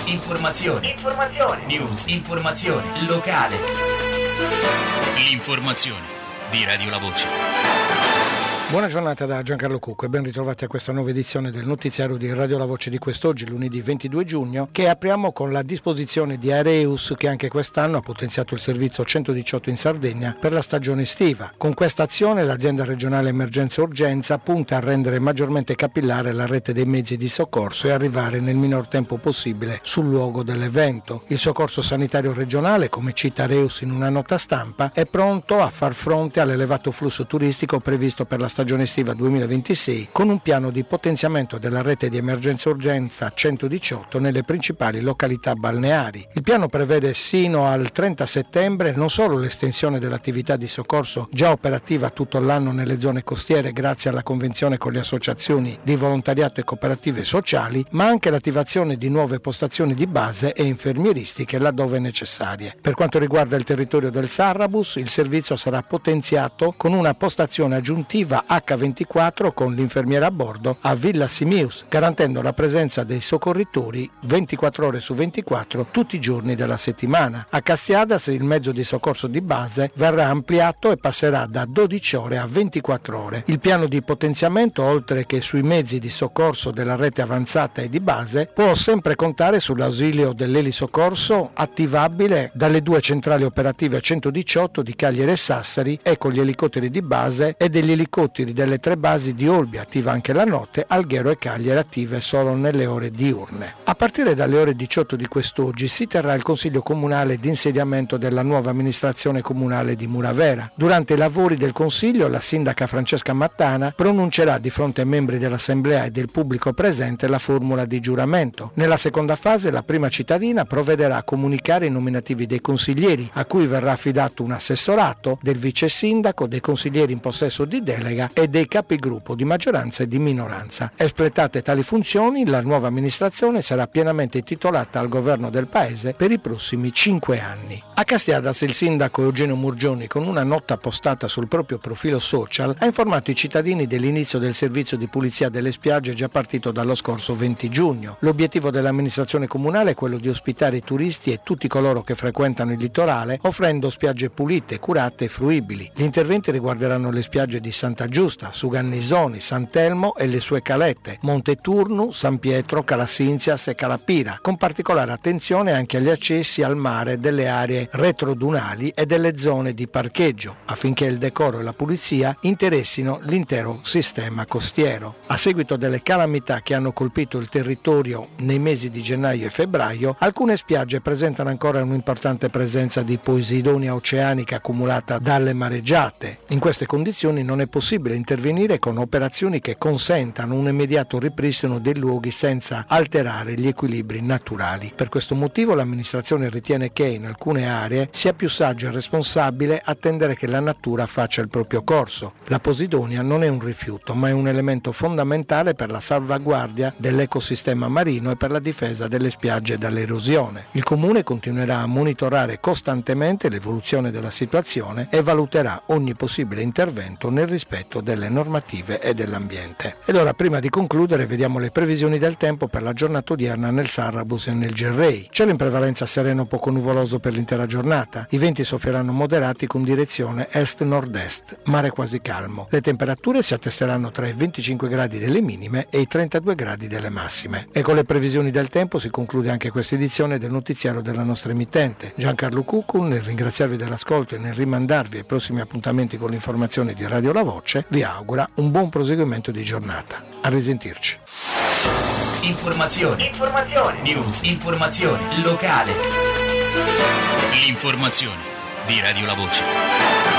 Informazione. News. Informazione. Locale. L'informazione di Radio La Voce. Buona giornata da Giancarlo Cucco e ben ritrovati a questa nuova edizione del notiziario di Radio La Voce di quest'oggi, lunedì 22 giugno, che apriamo con la disposizione di Aereus, che anche quest'anno ha potenziato il servizio 118 in Sardegna per la stagione estiva. Con questa azione l'azienda regionale emergenza e urgenza punta a rendere maggiormente capillare la rete dei mezzi di soccorso e arrivare nel minor tempo possibile sul luogo dell'evento. Il soccorso sanitario regionale, come cita Aereus in una nota stampa, è pronto a far fronte all'elevato flusso turistico previsto per la stagione estiva 2026 con un piano di potenziamento della rete di emergenza urgenza 118 nelle principali località balneari. Il piano prevede sino al 30 settembre non solo l'estensione dell'attività di soccorso già operativa tutto l'anno nelle zone costiere grazie alla convenzione con le associazioni di volontariato e cooperative sociali, ma anche l'attivazione di nuove postazioni di base e infermieristiche laddove necessarie. Per quanto riguarda il territorio del Sarrabus, il servizio sarà potenziato con una postazione aggiuntiva H24 con l'infermiera a bordo a Villa Simius, garantendo la presenza dei soccorritori 24 ore su 24 tutti i giorni della settimana. A Castiadas il mezzo di soccorso di base verrà ampliato e passerà da 12 ore a 24 ore. Il piano di potenziamento, oltre che sui mezzi di soccorso della rete avanzata e di base, può sempre contare sull'ausilio dell'elisoccorso attivabile dalle due centrali operative 118 di Cagliari e Sassari e con gli elicotteri di base e degli elicotteri delle tre basi di Olbia, attiva anche la notte, Alghero e Cagliari attive solo nelle ore diurne. A partire dalle ore 18 di quest'oggi si terrà il Consiglio Comunale di insediamento della nuova amministrazione comunale di Muravera. Durante i lavori del Consiglio la sindaca Francesca Mattana pronuncerà di fronte ai membri dell'Assemblea e del pubblico presente la formula di giuramento. Nella seconda fase la prima cittadina provvederà a comunicare i nominativi dei consiglieri, a cui verrà affidato un assessorato, del vice sindaco, dei consiglieri in possesso di delega e dei capigruppo di maggioranza e di minoranza. Espletate tali funzioni, la nuova amministrazione sarà pienamente intitolata al governo del paese per i prossimi 5 anni. A Castiadas il sindaco Eugenio Murgioni, con una nota postata sul proprio profilo social, ha informato i cittadini dell'inizio del servizio di pulizia delle spiagge già partito dallo scorso 20 giugno. L'obiettivo dell'amministrazione comunale è quello di ospitare i turisti e tutti coloro che frequentano il litorale, offrendo spiagge pulite, curate e fruibili. Gli interventi riguarderanno le spiagge di Santa Giusta, Sugannisoni, Sant'Elmo e le sue calette, Monteturnu, San Pietro, Calassinzias e Calapira, con particolare attenzione anche agli accessi al mare delle aree retrodunali e delle zone di parcheggio, affinché il decoro e la pulizia interessino l'intero sistema costiero. A seguito delle calamità che hanno colpito il territorio nei mesi di gennaio e febbraio, alcune spiagge presentano ancora un'importante presenza di posidonia oceanica accumulata dalle mareggiate. In queste condizioni non è possibile intervenire con operazioni che consentano un immediato ripristino dei luoghi senza alterare gli equilibri naturali. Per questo motivo l'amministrazione ritiene che in alcune aree sia più saggio e responsabile attendere che la natura faccia il proprio corso. La posidonia non è un rifiuto, ma è un elemento fondamentale per la salvaguardia dell'ecosistema marino e per la difesa delle spiagge dall'erosione. Il Comune continuerà a monitorare costantemente l'evoluzione della situazione e valuterà ogni possibile intervento nel rispetto delle normative e dell'ambiente. Ed ora, prima di concludere, vediamo le previsioni del tempo per la giornata odierna nel Sarrabus e nel Gerrei. Cielo in prevalenza sereno, poco nuvoloso per l'intera giornata. I venti soffieranno moderati con direzione est-nord-est, mare quasi calmo. Le temperature si attesteranno tra i 25 gradi delle minime e i 32 gradi delle massime. E con le previsioni del tempo si conclude anche questa edizione del notiziario della nostra emittente. Giancarlo Cuccu, nel ringraziarvi dell'ascolto e nel rimandarvi ai prossimi appuntamenti con l'informazione di Radio La Voce, vi augura un buon proseguimento di giornata. A risentirci. Informazione. News. Informazione locale. L'informazione di Radio La Voce.